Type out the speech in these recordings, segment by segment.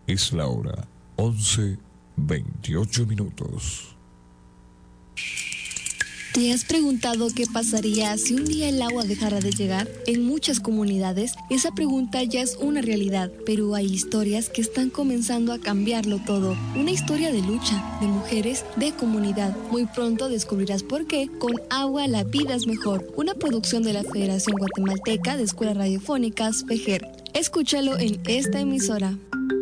Es la hora 11:28. ¿Te has preguntado qué pasaría si un día el agua dejara de llegar? En muchas comunidades, esa pregunta ya es una realidad, pero hay historias que están comenzando a cambiarlo todo. Una historia de lucha, de mujeres, de comunidad. Muy pronto descubrirás por qué con Agua la vida es mejor. Una producción de la Federación Guatemalteca de Escuelas Radiofónicas, FEJER. Escúchalo en esta emisora.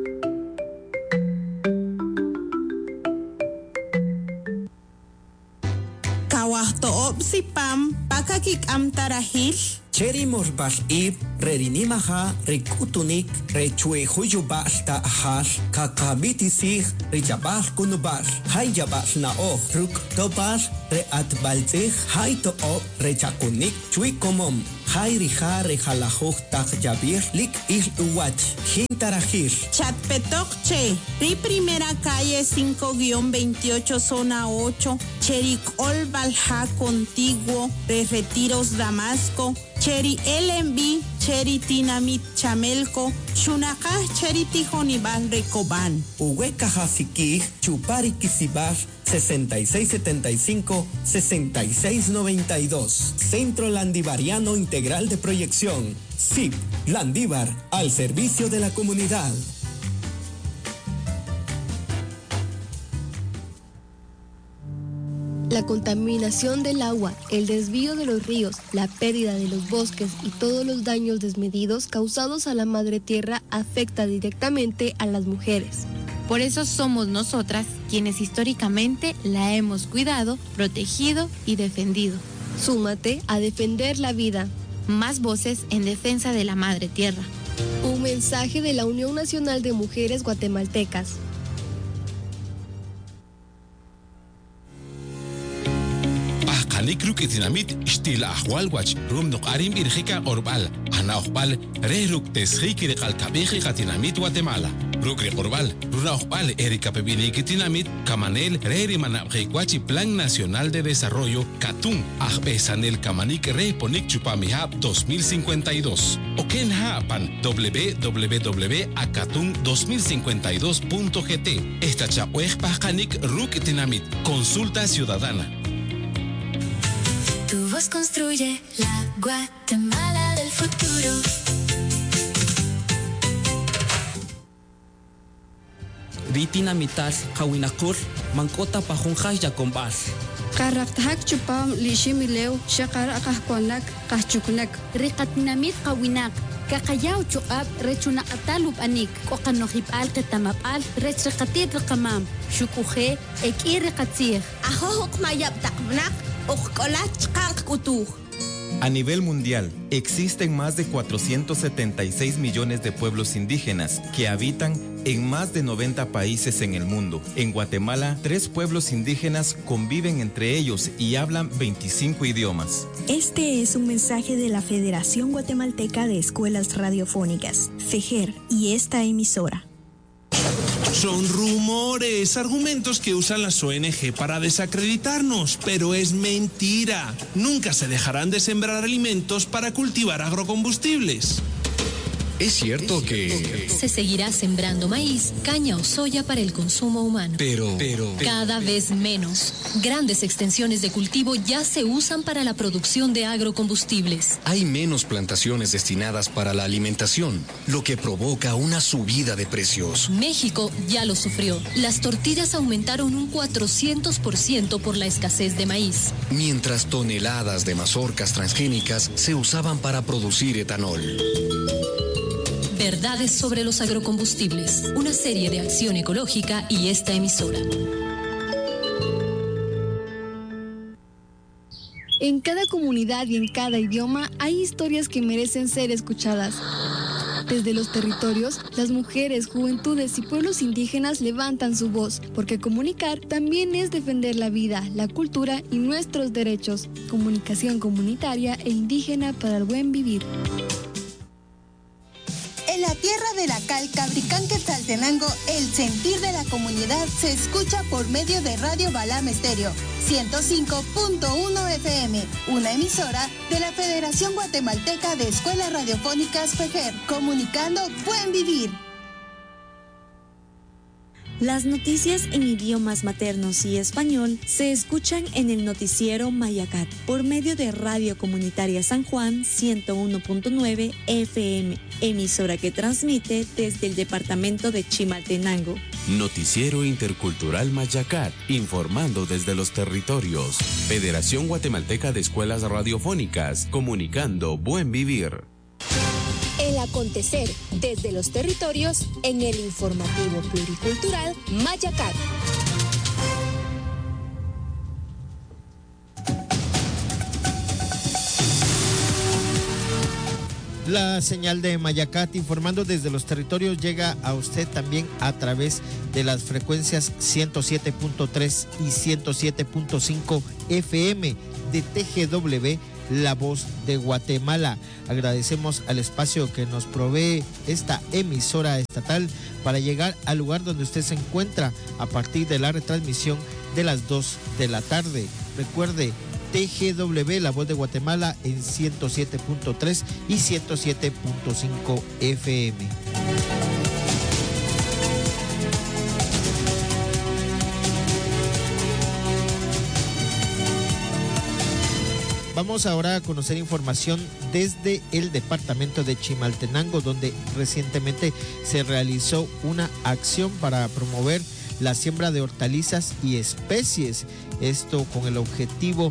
Sipam, pakakik amtarahil. Cheri morbal ib, rerinimaha, rikutunik, rechue huyubal ta ahal, kakabitisig, rijabal kunubal, hayabal naoh, ruk tobal, reatbalzig, hay toob, rechakunik, chui komom, hay rija rejalajoj tak yabir, lik il uwach, jintarajir. Chatpetokche, ri primera calle 5-28 zona 8, Cherik Olbalja contiguo, de Retiros Damasco, Cheri LMB, Cheri Tinamit Chamelco, Chunaka Cheri Tijonibal Recoban. Uwekaja Sikij, Chupari Kisibal, 6675-6692. Centro Landivariano Integral de Proyección. CIP, Landívar, al servicio de la comunidad. La contaminación del agua, el desvío de los ríos, la pérdida de los bosques y todos los daños desmedidos causados a la madre tierra afecta directamente a las mujeres. Por eso somos nosotras quienes históricamente la hemos cuidado, protegido y defendido. Súmate a defender la vida. Más voces en defensa de la madre tierra. Un mensaje de la Unión Nacional de Mujeres Guatemaltecas. Nikruk itinamit istil ahwalwach rum nok arim irjika orbal ana orbal rehruk teshik irqal kabiji katinamit Guatemala rukri orbal runa orbal erika pebini kitinamit kamanel rehri manabjikwachi Plan Nacional de Desarrollo Katun ahbesanel kamanik reponik chupamihab 2052 oken hapan www.akatun2052.gt esta chapwej pajkanik ruk itinamit consulta ciudadana. Tu voz construye la Guatemala del futuro. Ritina mitas kawinakur mangkota pahungkah jakombas. Karaktahak chupam lishimileu shakara kahkonak kahchuknek. Rikatinamit kawinak. Kakayaw chukab rechuna atalub anik. Kokanohipal ketamapal rechakatit rekamam. Shukuhe ekiri katsir. Ahohok mayab takmanak. A nivel mundial, existen más de 476 millones de pueblos indígenas que habitan en más de 90 países en el mundo. En Guatemala, 3 pueblos indígenas conviven entre ellos y hablan 25 idiomas. Este es un mensaje de la Federación Guatemalteca de Escuelas Radiofónicas, FEJER, y esta emisora. Son rumores, argumentos que usan las ONG para desacreditarnos, pero es mentira. Nunca se dejarán de sembrar alimentos para cultivar agrocombustibles. Es cierto que se seguirá sembrando maíz, caña o soya para el consumo humano. Pero cada vez menos. Grandes extensiones de cultivo ya se usan para la producción de agrocombustibles. Hay menos plantaciones destinadas para la alimentación, lo que provoca una subida de precios. México ya lo sufrió. Las tortillas aumentaron un 400% por la escasez de maíz. Mientras toneladas de mazorcas transgénicas se usaban para producir etanol. Verdades sobre los agrocombustibles, una serie de acción ecológica y esta emisora. En cada comunidad y en cada idioma hay historias que merecen ser escuchadas. Desde los territorios, las mujeres, juventudes y pueblos indígenas levantan su voz, porque comunicar también es defender la vida, la cultura y nuestros derechos. Comunicación comunitaria e indígena para el buen vivir. En la tierra de la cal, Cabricán, Quetzaltenango, el sentir de la comunidad se escucha por medio de Radio Balam Estéreo, 105.1 FM, una emisora de la Federación Guatemalteca de Escuelas Radiofónicas FEJER, comunicando buen vivir. Las noticias en idiomas maternos y español se escuchan en el noticiero Mayacat por medio de Radio Comunitaria San Juan 101.9 FM, emisora que transmite desde el departamento de Chimaltenango. Noticiero Intercultural Mayacat, informando desde los territorios. Federación Guatemalteca de Escuelas Radiofónicas, comunicando buen vivir. El acontecer desde los territorios en el informativo pluricultural Mayacat. La señal de Mayacat informando desde los territorios llega a usted también a través de las frecuencias 107.3 y 107.5 FM de TGW, La Voz de Guatemala. Agradecemos al espacio que nos provee esta emisora estatal para llegar al lugar donde usted se encuentra a partir de la retransmisión de las 2 de la tarde. Recuerde, TGW, La Voz de Guatemala en 107.3 y 107.5 FM. Vamos ahora a conocer información desde el departamento de Chimaltenango, donde recientemente se realizó una acción para promover la siembra de hortalizas y especies. Esto con el objetivo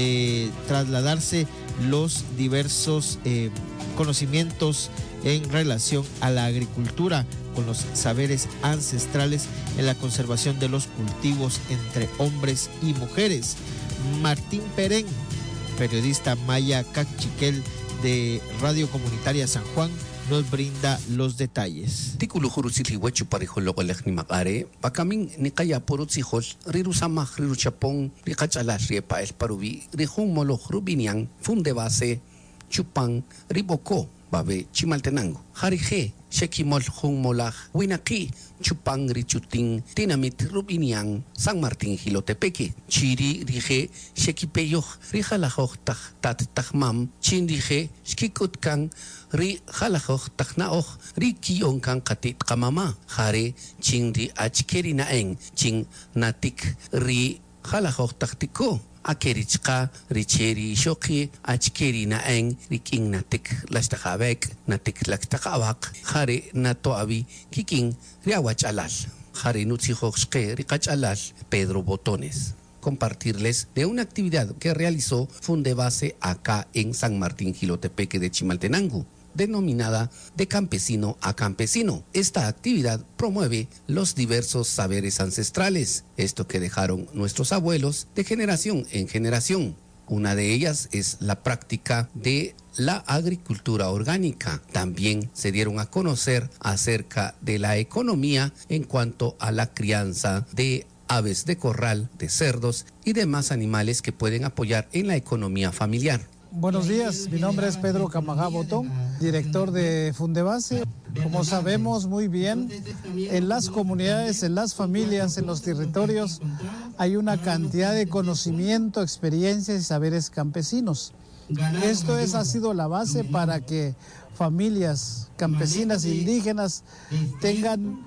de trasladarse los diversos conocimientos en relación a la agricultura, con los saberes ancestrales en la conservación de los cultivos entre hombres y mujeres. Martín Perén, periodista maya Cachiquel de Radio Comunitaria San Juan, nos brinda los detalles. Tikuluhuru sitihuechu parejologolej ni makare, pakamin ni kaya porotzijol, rirusamaj riruchapong, rikachalash riepa el parubi, rijun moloch rubinian, funde base, chupan, riboko, babe Chimaltenango, jarije, shekimol jun molaj, winaki, chupang richuting, tinamit rubinian, San Martín Jilotepeque, chiri rije, shekipeyoch, rijalajoj tat tajmam, chin rije, shkikutkan, ri jalajoj tajnaoj, ri kionkan katit kamama, jare, chin ri achkeri naeng, chin natik ri jalajoj tajtiko. Akerichka, richeri, shoki, achkeri naeng, riking natik lastakabek, natik lastakabak, jare natoabi, kiking, riawach alal, jare nutsijoxke, rikach alal, Pedro Botones. Compartirles de una actividad que realizó Fundebase acá en San Martín Jilotepeque de Chimaltenango, denominada De Campesino a Campesino. Esta actividad promueve los diversos saberes ancestrales, esto que dejaron nuestros abuelos de generación en generación. Una de ellas es la práctica de la agricultura orgánica. También se dieron a conocer acerca de la economía en cuanto a la crianza de aves de corral, de cerdos y demás animales que pueden apoyar en la economía familiar. Buenos días, mi nombre es Pedro Camagá Botón, director de Fundebase. Como sabemos muy bien, en las comunidades, en las familias, en los territorios, hay una cantidad de conocimiento, experiencias y saberes campesinos. Esto ha sido la base para que familias campesinas e indígenas tengan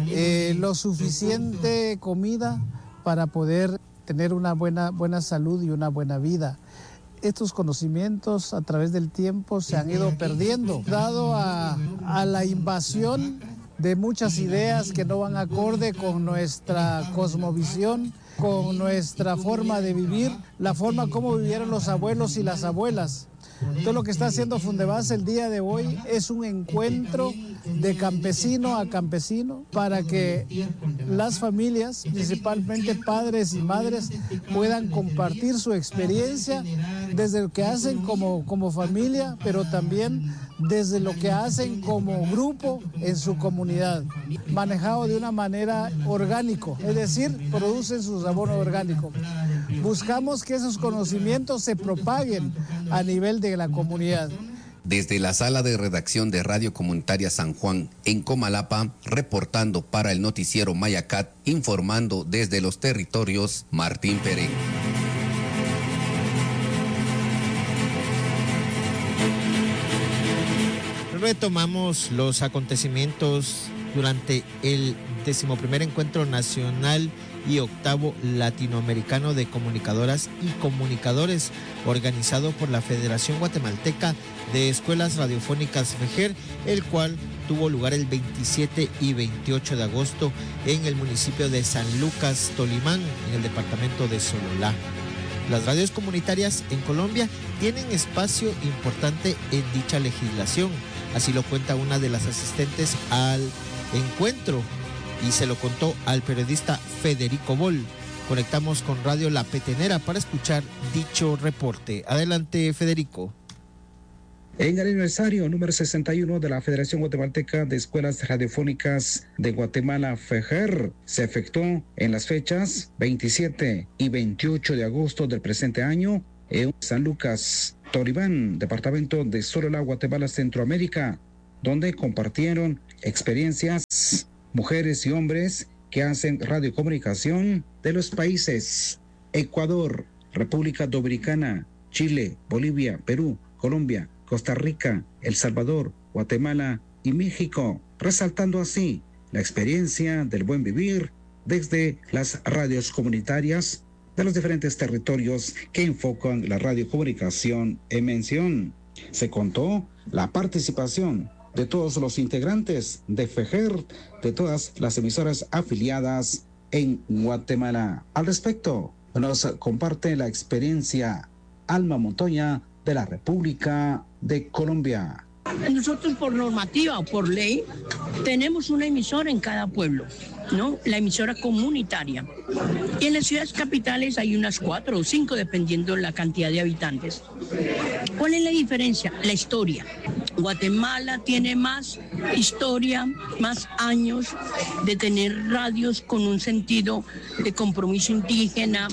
lo suficiente comida para poder tener una buena salud y una buena vida. Estos conocimientos a través del tiempo se han ido perdiendo, dado a la invasión de muchas ideas que no van acorde con nuestra cosmovisión, con nuestra forma de vivir, la forma como vivieron los abuelos y las abuelas. Todo lo que está haciendo Fundebase el día de hoy es un encuentro de campesino a campesino para que las familias, principalmente padres y madres, puedan compartir su experiencia desde lo que hacen como familia, pero también desde lo que hacen como grupo en su comunidad, manejado de una manera orgánico, es decir, producen su abono orgánico. Buscamos que esos conocimientos se propaguen a nivel de la comunidad. Desde la sala de redacción de Radio Comunitaria San Juan, en Comalapa, reportando para el noticiero Mayacat, informando desde los territorios, Martín Perén. retomamos los acontecimientos durante el 11º Encuentro Nacional y 8º Latinoamericano de Comunicadoras y Comunicadores, organizado por la Federación Guatemalteca de Escuelas Radiofónicas FEJER, el cual tuvo lugar el 27 y 28 de agosto en el municipio de San Lucas, Tolimán, en el departamento de Sololá. Las radios comunitarias en Colombia tienen espacio importante en dicha legislación, así lo cuenta una de las asistentes al encuentro y se lo contó al periodista Federico Boll. Conectamos con Radio La Petenera para escuchar dicho reporte. Adelante, Federico. En el aniversario número 61 de la Federación Guatemalteca de Escuelas Radiofónicas de Guatemala, FEJER, se efectuó en las fechas 27 y 28 de agosto del presente año en San Lucas, Tolimán, departamento de Sololá, Guatemala, Centroamérica, donde compartieron experiencias mujeres y hombres que hacen radiocomunicación de los países Ecuador, República Dominicana, Chile, Bolivia, Perú, Colombia, Costa Rica, El Salvador, Guatemala y México, resaltando así la experiencia del buen vivir desde las radios comunitarias de los diferentes territorios que enfocan la radiocomunicación en mención. Se contó la participación de todos los integrantes de FEJER, de todas las emisoras afiliadas en Guatemala. Al respecto, nos comparte la experiencia Alma Montoya de la República de Colombia. Nosotros por normativa o por ley tenemos una emisora en cada pueblo, ¿no? La emisora comunitaria. Y en las ciudades capitales hay unas 4 o 5 dependiendo de la cantidad de habitantes. ¿Cuál es la diferencia? La historia. Guatemala tiene más historia, más años de tener radios con un sentido de compromiso indígena,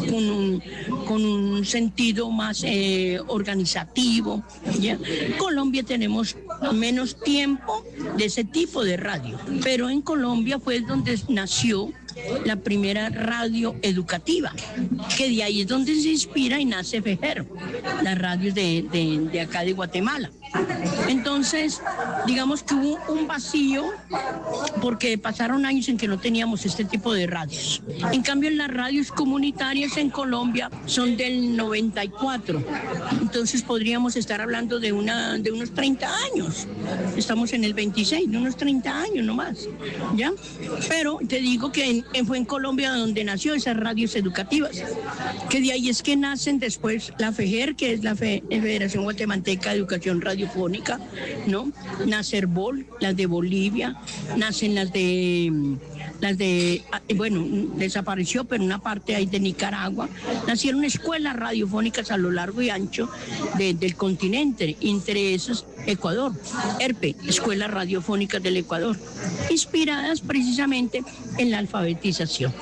con un sentido más organizativo, ¿ya? Colombia tenemos menos tiempo de ese tipo de radio, pero en Colombia fue donde nació la primera radio educativa, que de ahí es donde se inspira y nace FEJER, las radios de acá de Guatemala. Entonces, digamos que hubo un vacío porque pasaron años en que no teníamos este tipo de radios. En cambio, las radios comunitarias en Colombia son del 94. Entonces, podríamos estar hablando de unos 30 años. Estamos en el 26, de unos 30 años nomás, ¿ya? Pero te digo que fue en Colombia donde nació esas radios educativas, que de ahí es que nacen después la FEJER, que es la Federación Guatemalteca de Educación Radiofónica, ¿no? Nace Herbol, las de Bolivia, nacen las de bueno, desapareció, pero una parte ahí de Nicaragua. Nacieron escuelas radiofónicas a lo largo y ancho del continente, entre esos Ecuador, ERPE, Escuelas Radiofónicas del Ecuador, inspiradas precisamente en la alfabetización,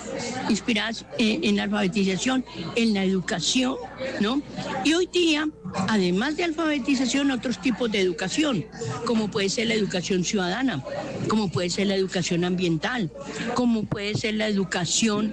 en la educación, ¿no? Y hoy día, además de alfabetización, otros tipos de educación, como puede ser la educación ciudadana, como puede ser la educación ambiental, como puede ser la educación,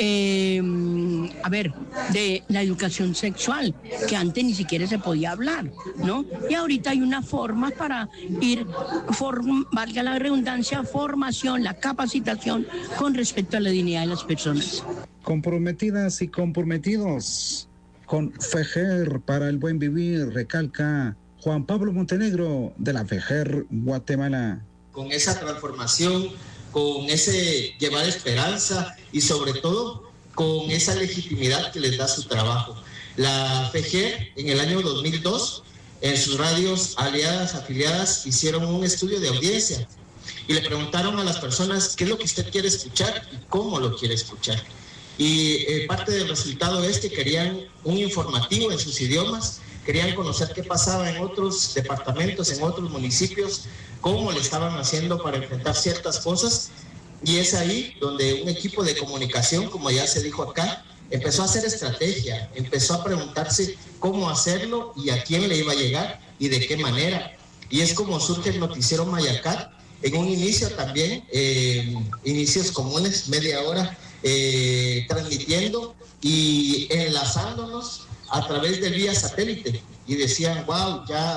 de la educación sexual, que antes ni siquiera se podía hablar, ¿no? Y ahorita hay una forma para ir, valga la redundancia, formación, la capacitación con respecto a la dignidad de las personas. Comprometidas y comprometidos con FEJER para el buen vivir, recalca Juan Pablo Montenegro de la FEJER Guatemala. Con esa transformación, con ese llevar esperanza y sobre todo con esa legitimidad que les da su trabajo. La FEJER en el año 2002, en sus radios afiliadas, hicieron un estudio de audiencia y le preguntaron a las personas qué es lo que usted quiere escuchar y cómo lo quiere escuchar. Y parte del resultado es que querían un informativo en sus idiomas, querían conocer qué pasaba en otros departamentos, en otros municipios, cómo le estaban haciendo para enfrentar ciertas cosas. Y es ahí donde un equipo de comunicación, como ya se dijo acá, empezó a hacer estrategia, empezó a preguntarse cómo hacerlo y a quién le iba a llegar y de qué manera. Y es como surge el noticiero Mayacat, en un inicio también, inicios comunes, media hora, transmitiendo y enlazándonos a través de vía satélite. Y decían, wow, ya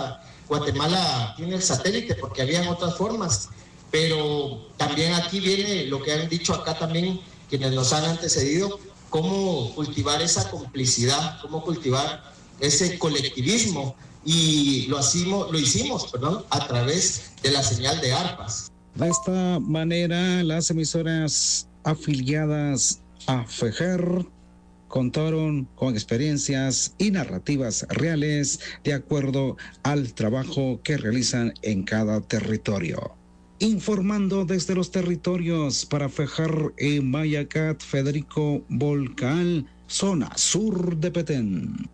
Guatemala tiene el satélite porque habían otras formas, pero también aquí viene lo que han dicho acá también quienes nos han antecedido, cómo cultivar esa complicidad, cómo cultivar ese colectivismo, y lo hicimos a través de la señal de arpas. De esta manera, las emisoras afiliadas a FEJER contaron con experiencias y narrativas reales de acuerdo al trabajo que realizan en cada territorio. Informando desde los territorios para FEJER en Mayacat, Federico Volcal, zona sur de Petén.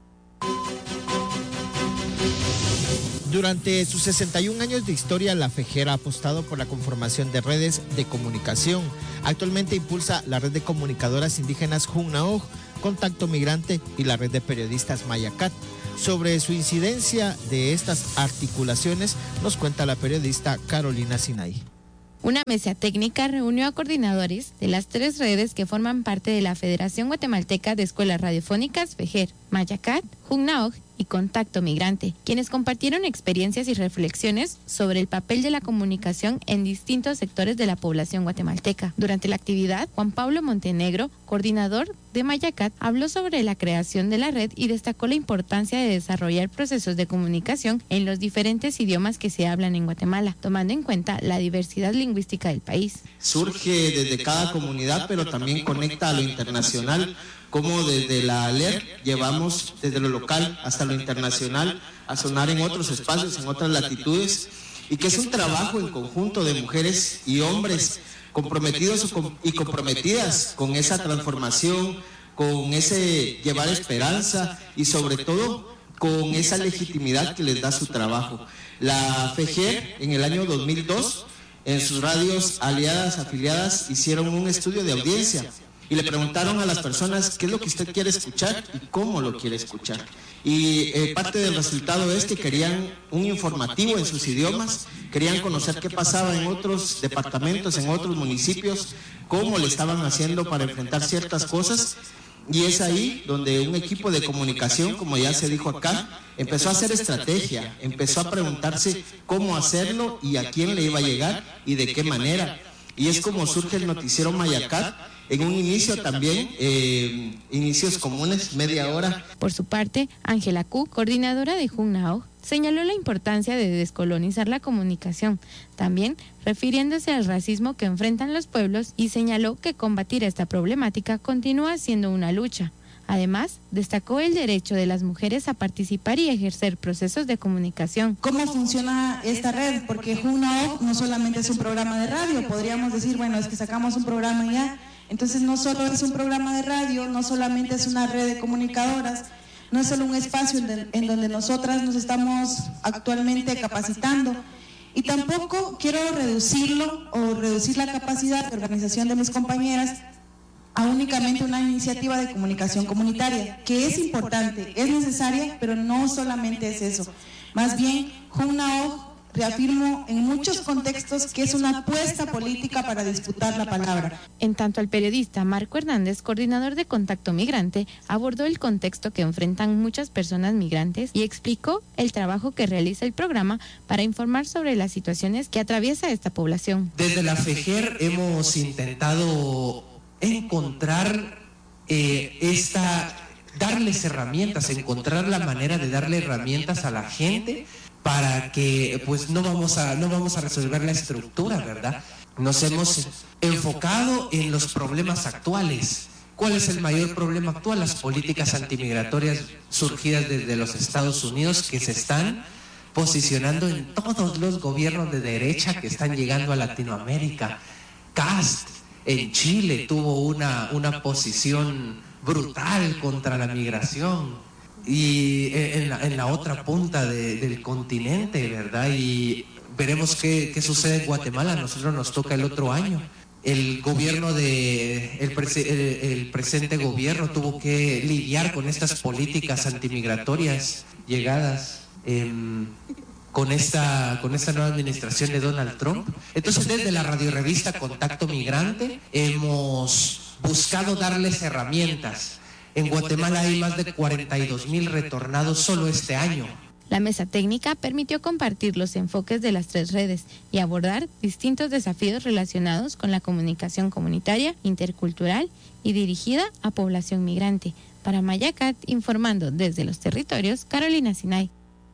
Durante sus 61 años de historia, la FEJER ha apostado por la conformación de redes de comunicación. Actualmente impulsa la red de comunicadoras indígenas Junnaoj, Contacto Migrante y la red de periodistas Mayacat. Sobre su incidencia de estas articulaciones, nos cuenta la periodista Carolina Sinay. Una mesa técnica reunió a coordinadores de las 3 redes que forman parte de la Federación Guatemalteca de Escuelas Radiofónicas FEJER, Mayacat, Junnaoj y Contacto Migrante, quienes compartieron experiencias y reflexiones sobre el papel de la comunicación en distintos sectores de la población guatemalteca. Durante la actividad, Juan Pablo Montenegro, coordinador de Mayacat, habló sobre la creación de la red y destacó la importancia de desarrollar procesos de comunicación en los diferentes idiomas que se hablan en Guatemala, tomando en cuenta la diversidad lingüística del país. Surge desde cada comunidad, pero también conecta a lo internacional, como desde la ALER llevamos desde lo local hasta lo internacional a sonar en otros espacios, en otras latitudes, y que es un trabajo en conjunto de mujeres y hombres comprometidos y comprometidas con esa transformación, con ese llevar esperanza y sobre todo con esa legitimidad que les da su trabajo. La FEJER en el año 2002, en sus radios aliadas, afiliadas, hicieron un estudio de audiencia y le preguntaron a las personas qué es lo que usted quiere escuchar y cómo lo quiere escuchar. Y parte del resultado es que querían un informativo en sus idiomas, querían conocer qué pasaba en otros departamentos, en otros municipios, cómo le estaban haciendo para enfrentar ciertas cosas. Y es ahí donde un equipo de comunicación, como ya se dijo acá, empezó a hacer estrategia, empezó a preguntarse cómo hacerlo y a quién le iba a llegar y de qué manera. Y es como surge el noticiero Mayacat. En un inicio también, inicios comunes, media hora. Por su parte, Ángela Q, coordinadora de Junnaoj, señaló la importancia de descolonizar la comunicación, también refiriéndose al racismo que enfrentan los pueblos, y señaló que combatir esta problemática continúa siendo una lucha. Además, destacó el derecho de las mujeres a participar y ejercer procesos de comunicación. ¿Cómo funciona esta red? Porque Junnaoj no solamente es un programa de radio, podríamos decir, bueno, es que sacamos un programa y ya. Entonces no solo es un programa de radio, no solamente es una red de comunicadoras, no es solo un espacio en donde nosotras nos estamos actualmente capacitando, y tampoco quiero reducirlo o reducir la capacidad de organización de mis compañeras a únicamente una iniciativa de comunicación comunitaria, que es importante, es necesaria, pero no solamente es eso. Más bien, Junnaoj, reafirmo en muchos contextos que es una apuesta política para disputar la palabra. En tanto, el periodista Marco Hernández, coordinador de Contacto Migrante, abordó el contexto que enfrentan muchas personas migrantes y explicó el trabajo que realiza el programa para informar sobre las situaciones que atraviesa esta población. Desde la FEJER hemos intentado encontrar darles herramientas, encontrar la manera de darle herramientas a la gente para que pues no vamos a resolver la estructura, ¿verdad? Nos hemos enfocado en los problemas actuales. ¿Cuál es el mayor problema actual? Las políticas antimigratorias surgidas desde los Estados Unidos, que se están posicionando en todos los gobiernos de derecha que están llegando a Latinoamérica. Kast en Chile tuvo una posición brutal contra la migración. Y en la otra punta del continente, ¿verdad? Y veremos qué sucede en Guatemala. A nosotros nos toca el otro año. El gobierno el presente gobierno tuvo que lidiar con estas políticas antimigratorias llegadas con esta nueva administración de Donald Trump. Entonces, desde la radiorevista Contacto Migrante hemos buscado darles herramientas. En Guatemala hay más de 42,000 retornados solo este año. La mesa técnica permitió compartir los enfoques de las 3 redes y abordar distintos desafíos relacionados con la comunicación comunitaria, intercultural y dirigida a población migrante. Para Mayacat, informando desde los territorios, Carolina Sinay.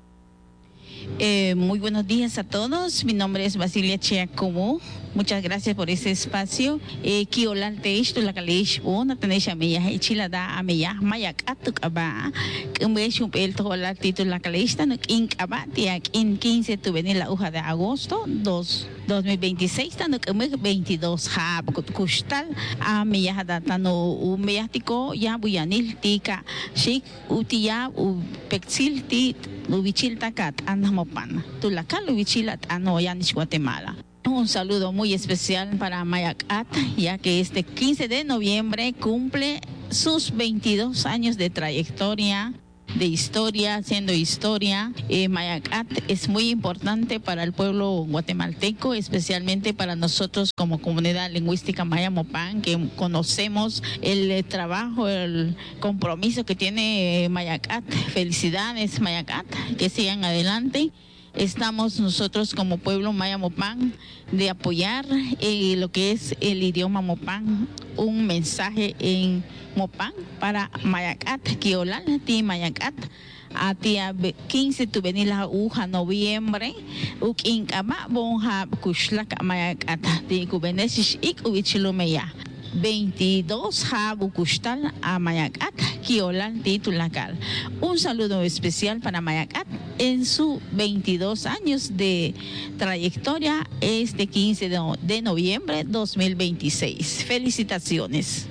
Muy buenos días a todos. Mi nombre es Basilia Chiacobo. Muchas gracias por ese espacio. Kiolante esto la caleish una tenesha meya chilada a meya Mayacat tukaba. Kumbesh un pel tola título la caleish tan inkaba tiak in 15 tu venir la hoja de agosto 2026 tan 22 ha kustal a meya datano u meyatiko ya buyanil tika shik utia u pexil ti Lubichil Tacat, Anamopan, Tulacal, Lubichilat, Anoyanis, Guatemala. Un saludo muy especial para Mayacat, ya que este 15 de noviembre cumple sus 22 años de trayectoria, de historia, haciendo historia. Mayacat es muy importante para el pueblo guatemalteco, especialmente para nosotros como comunidad lingüística Maya Mopán, que conocemos el trabajo, el compromiso que tiene Mayacat. Felicidades Mayacat, que sigan adelante. Estamos nosotros como pueblo Maya Mopán de apoyar lo que es el idioma Mopán, un mensaje en Mopán para Mayacat, Kiolal, ti Mayacat, a tía 15 tu venir la uja noviembre, inkaba bonja kushlak Mayacat, ti kubenesis ik ubichilumeya. 22 Jabu Kustal a Mayacat, Kiolal Titulacal. Un saludo especial para Mayacat en sus 22 años de trayectoria este 15 de noviembre 2026. Felicitaciones.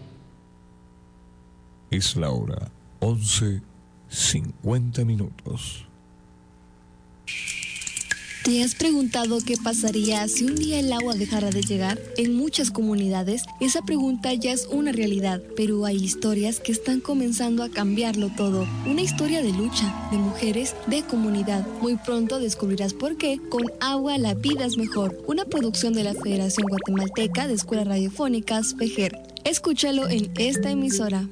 Es la hora 11:50. ¿Te has preguntado qué pasaría si un día el agua dejara de llegar? En muchas comunidades, esa pregunta ya es una realidad, pero hay historias que están comenzando a cambiarlo todo. Una historia de lucha, de mujeres, de comunidad. Muy pronto descubrirás por qué con Agua la Vida es Mejor, una producción de la Federación Guatemalteca de Escuelas Radiofónicas, FEGER. Escúchalo en esta emisora.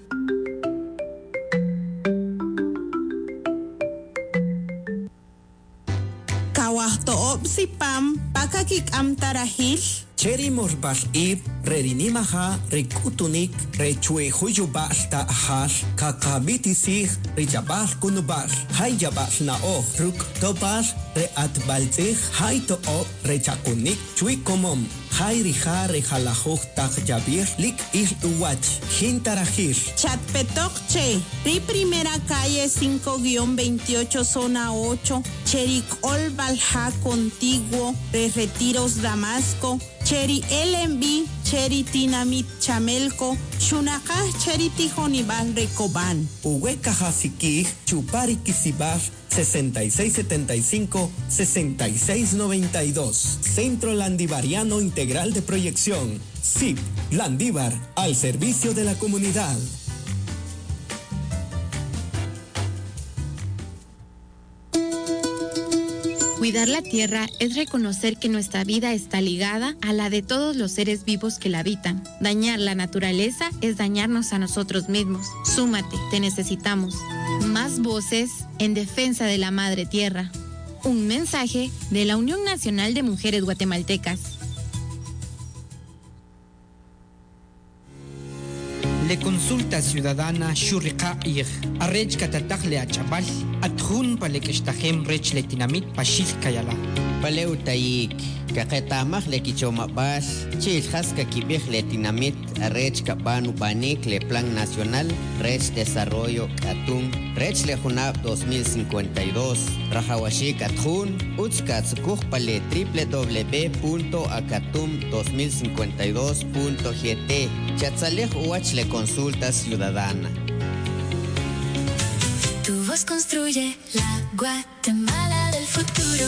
Sipam, pakakik amtarahil. Cheri morbal ib, rerinimaha, rikutunik, rechue huyubal ta ahal, kakabitisig, rijabal kunubal, hayabal na o, ruk tobal, reatbalzig, hay to o, rechakunik, chui komom, hay rija rejalajoj tak yabir, lik il uwach, jintarahil. Chatpetokche, ri primera calle 5-28, zona 8, Chericol Balja Contiguo, de Retiros Damasco, Cheri LMB, Cheri Tinamit Chamelco, Chunaka Cheri Tijonibal Recoban. Uhuecajasiquij, Chupari Kisibal, 6675-6692. Centro Landivariano Integral de Proyección. CIP, Landívar, al servicio de la comunidad. Cuidar la tierra es reconocer que nuestra vida está ligada a la de todos los seres vivos que la habitan. Dañar la naturaleza es dañarnos a nosotros mismos. Súmate, te necesitamos. Más voces en defensa de la madre tierra. Un mensaje de la Unión Nacional de Mujeres Guatemaltecas. Le consulta ciudadana Shurika Ir, Arrej Katatakle Achabal, Atjun Palekestajem Rech Letinamit Pashil Kayala. Paleutaik, Kaketamach Lekichomabas, Chil Haska Kibich Letinamit, Arrej Kapan Upanik Le Plan Nacional, Rech Desarrollo Katun, Rech Lejunab 2052, Rajawashik Atjun, Utskatsukuj Pale www.akatum2052.gt, Chatzalej Uach Consulta Ciudadana. Tu voz construye la Guatemala del futuro.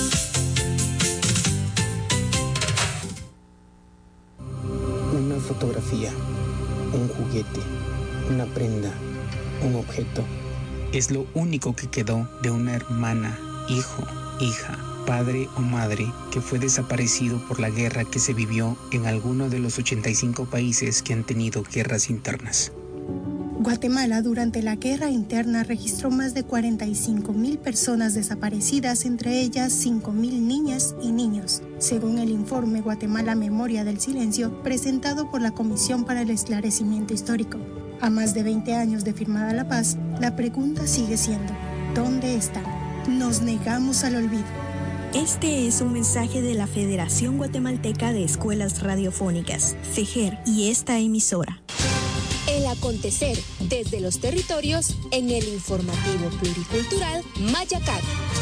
Una fotografía, un juguete, una prenda, un objeto. Es lo único que quedó de una hermana, hijo, hija, padre o madre que fue desaparecido por la guerra que se vivió en alguno de los 85 países que han tenido guerras internas. Guatemala durante la guerra interna registró más de 45,000 personas desaparecidas, entre ellas 5,000 niñas y niños, según el informe Guatemala Memoria del Silencio presentado por la Comisión para el Esclarecimiento Histórico. A más de 20 años de firmada la paz, la pregunta sigue siendo, ¿dónde están? Nos negamos al olvido. Este es un mensaje de la Federación Guatemalteca de Escuelas Radiofónicas, FEJER, y esta emisora. El acontecer desde los territorios en el informativo pluricultural Mayacat.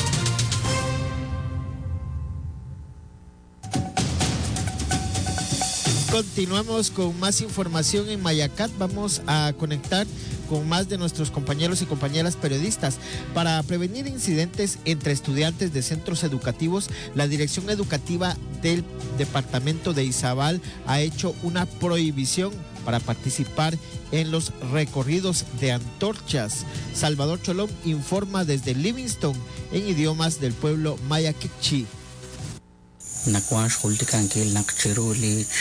Continuamos con más información en Mayacat. Vamos a conectar con más de nuestros compañeros y compañeras periodistas. Para prevenir incidentes entre estudiantes de centros educativos, la Dirección Educativa del Departamento de Izabal ha hecho una prohibición para participar en los recorridos de antorchas. Salvador Cholón informa desde Livingston en idiomas del pueblo maya Kikchi. Nakwash Hultikanki Nakchirulich